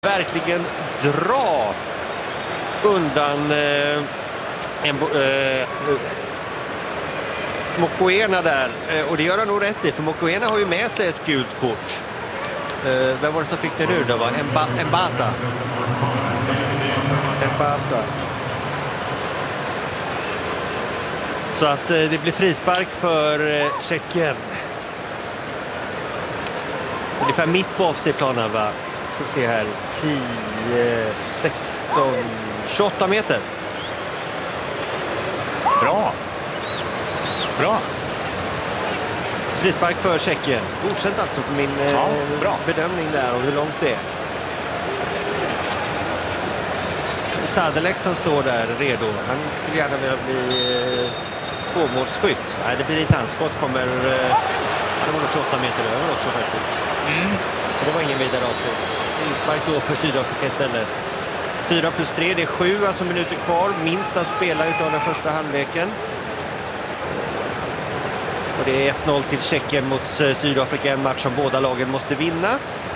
verkligen dra undan Mokoena där, och det gör han nog rätt i, för Mokoena har ju med sig ett gult kort. Vem var det som fick det nu då? Mbata. Så att det blir frispark för Tjeckien. Ungefär mitt på offside-planen, va? Ska vi se här. 10, 16, 28 meter. Bra. Frispark för Tjeckien. Godkänt alltså på min bedömning där och hur långt det är. Sadelek som står där redo. Han skulle gärna vilja bli tvåmålsskytt. Nej, det blir inte hans skott. Det var 28 meter över också faktiskt. Det var ingen vidare avslut. Inspark då för Sydafrika istället. 4+3, det är 7 alltså minuter kvar. Minst att spela utav den första halvleken. Och det är 1-0 till Tjeckien mot Sydafrika. En match som båda lagen måste vinna.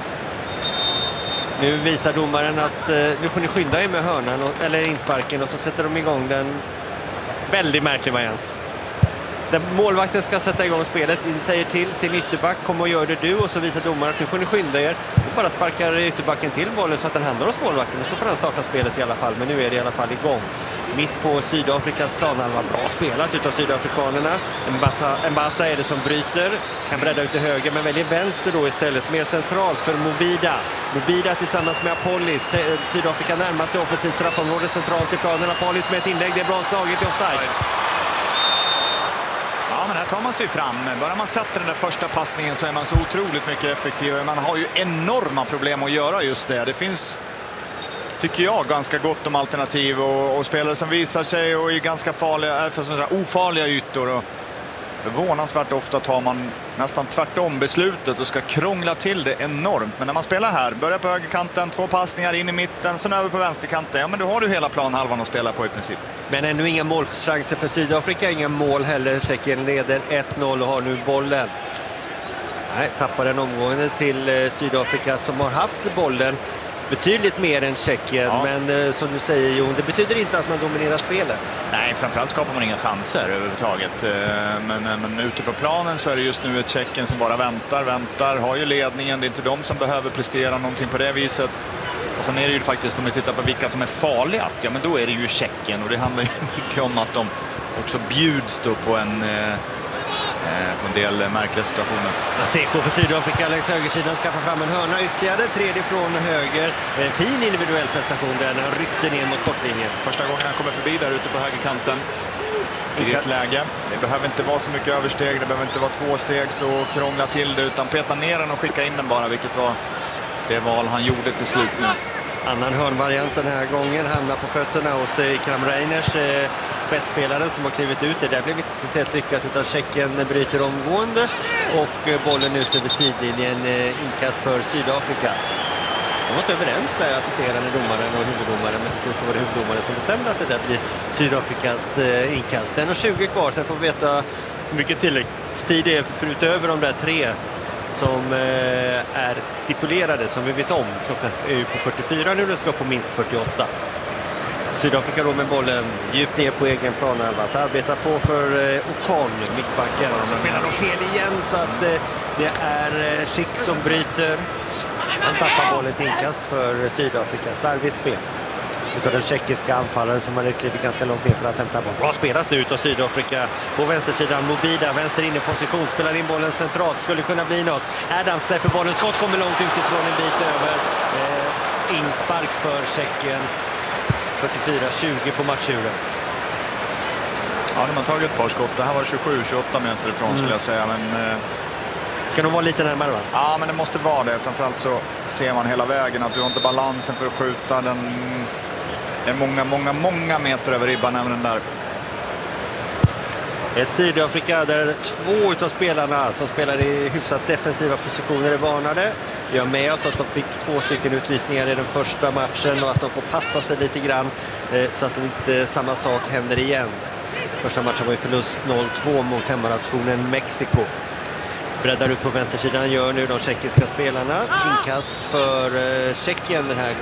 Nu visar domaren att nu får ni skynda er med hörnan eller insparken, och så sätter de igång den. Väldigt märklig variant. Där målvakten ska sätta igång spelet, säger till sin ytterback, kom och gör det du, och så visar domaren att nu får ni skynda er, och bara sparkar ytterbacken till bollen så att den hamnar hos målvakten, och så får han starta spelet i alla fall. Men nu är det i alla fall igång. Mitt på Sydafrikas planhalva, bra spelat utav sydafrikanerna. Mbata är det som bryter, kan bredda ut till höger men väljer vänster då istället, mer centralt för Mobida tillsammans med Apollis. Sydafrika närmar sig offensivt straffområde centralt i planen. Apollis med ett inlägg, det är bra slaget i offside. Ja, men här tar man sig fram. Bara man sätter den där första passningen så är man så otroligt mycket effektivare. Man har ju enorma problem att göra just det. Det finns, tycker jag, ganska gott om alternativ och spelare som visar sig och är ganska farliga, ofarliga ytor. Och förvånansvärt ofta tar man nästan tvärtom beslutet och ska krångla till det enormt. Men när man spelar här, börjar på högerkanten, 2 passningar in i mitten, sen över på vänsterkanten, ja men då har du hela planhalvan att spela på i princip. Men ännu inga målchanser för Sydafrika, inga mål heller. Tjeckien leder 1-0 och har nu bollen. Nej, tappar den omgående till Sydafrika som har haft bollen betydligt mer än Tjeckien, men som du säger Jon, det betyder inte att man dominerar spelet. Nej, framförallt skapar man inga chanser överhuvudtaget. Men ute på planen så är det just nu ett Tjeckien som bara väntar, har ju ledningen. Det är inte de som behöver prestera någonting på det viset. Och sen är det ju faktiskt, om vi tittar på vilka som är farligast, ja men då är det ju Tjeckien, och det handlar ju mycket om att de också bjuds då på en del märkliga situationer. Seko för Sydafrika längs högersidan skaffar fram en hörna ytterligare, tredje från höger. Fin individuell prestation där när han ryckte ner mot kortlinjen. Första gången han kommer förbi där ute på högerkanten i ett läge. Det behöver inte vara så mycket översteg, det behöver inte vara 2 steg så krångla till det, utan peta ner den och skicka in den bara, vilket var det val han gjorde till slut nu. Annan hörnvariant den här gången hamnar på fötterna hos Ikram Reiners, spetsspelaren som har klivit ut. Det där blev inte speciellt lyckat, utan Tjeckien bryter omgående och bollen ut över sidlinjen, inkast för Sydafrika. De var inte överens där, assisterande domaren och huvuddomaren, men till slut var det huvuddomaren som bestämde att det där blir Sydafrikas inkast. 1:20 kvar, sen får vi veta hur mycket tilläggstid det är förutöver de där 3 som är stipulerade, som vi vet om. Klockan är ju på 44 nu, det ska på minst 48. Sydafrika då med bollen djupt ner på egen planhalva. Att arbeta på för Ocon, mittbacken. Så spelar de fel igen, så att det är Schick som bryter. Han tappar bollen till inkast för Sydafrika. Starvigt spel utav den tjeckiska anfallaren som hade klivit ganska långt ner för att hämta boll. Bra spelat nu utav Sydafrika. På vänstersidan Mobida, vänster inne position, spelar in bollen centralt, skulle kunna bli något. Adams släpper bollen, skott kommer långt utifrån, en bit över. Inspark för Tjeckien. 44-20 på matchuret. Ja, de har tagit ett par skott. Det här var 27-28 meter ifrån skulle jag säga, men ska de vara lite närmare, va? Ja, men det måste vara det. Framförallt så ser man hela vägen att du har inte balansen för att skjuta. Den är många meter över ribban även den där. Ett Sydafrika där 2 utav spelarna som spelar i hyfsat defensiva positioner är varnade. Vi har med oss att de fick 2 stycken utvisningar i den första matchen och att de får passa sig lite grann så att inte samma sak händer igen. Första matchen var ju förlust 0-2 mot hemmanationen Mexiko. Breddar upp på vänstersidan gör nu de tjeckiska spelarna. Inkast för Tjeckien den här gången.